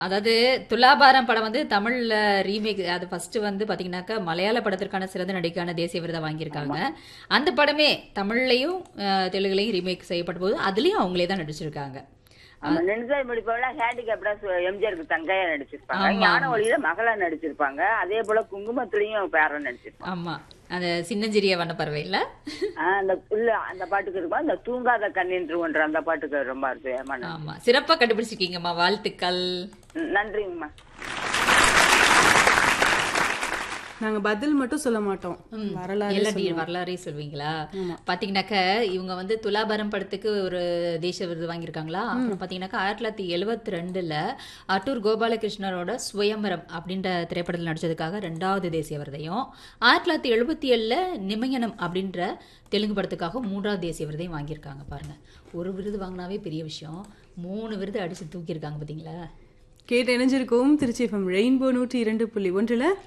அதாவது துலாபாரம் படம் வந்து தமிழ்ல ரீமேக். அது ஃபர்ஸ்ட் வந்து பாத்தீங்கன்னாக்கா மலையாள படத்திற்கான சிறந்த நடிகைக்கான தேசிய விருதை வாங்கியிருக்காங்க. ஆமா. அந்த படமே தமிழ்லையும் தெலுங்குலையும் ரீமேக் செய்யப்பட்ட போது அதுலயும் அவங்களே தான் நடிச்சிருக்காங்க. ஆமா, நெடுஞ்சாலை முடிப்பவெல்லாம் ஹேண்டிகேப்டா எம்ஜிஆருக்கு தங்கையா நடிச்சிருப்பாங்க. ஆமா ஞான ஆமா ஒளியில மகளா நடிச்சிருப்பாங்க. அதே போல குங்குமத்திலையும் பேரா நடிச்சிருப்பாங்க. ஆமா. அந்த சின்னஞ்சிறிய வண்ணப்பறவை இல்ல. அந்த உள்ள அந்த பாட்டுக்கு இருக்கும், அந்த தூங்காத கண்ணின்று ஒன்று அந்த பாட்டுக்கு ரொம்ப அற்புதமா ஆமா, நடிச்சிருப்பாங்க. சிறப்பா கண்டுபிடிச்சிருக்கீங்கம்மா, வாழ்த்துக்கள். நன்றிங்கம்மா. நாங்க பதில் மட்டும் சொல்ல மாட்டோம், வரலாறு எல்லாத்தையும் சொல்லுவோம். வரலாறே சொல்வீங்களா? ஆமா. பாத்தீங்கன்னாக்க இவங்க வந்து துலாபாரம் படத்துக்கு ஒரு தேசிய விருது வாங்கியிருக்காங்களா. அப்புறம் பாத்தீங்கன்னாக்கா 1972ல அட்டூர் கோபாலகிருஷ்ணரோட சுயம்பரம் அப்படின்ற திரைப்படத்தில் நடிச்சதுக்காக 2வது தேசிய விருதையும், 1977ல நிமயனம் அப்படின்ற தெலுங்கு படத்துக்காக 3வது தேசிய விருதையும் வாங்கியிருக்காங்க. பாருங்க, ஒரு விருது வாங்கினாவே பெரிய விஷயம், 3 விருது அடிச்சு தூக்கியிருக்காங்க பாத்தீங்களா. கேட்டு இணைஞ்சிருக்கோம் திருச்சி எஃப்எம் ரெயின்போ 102.1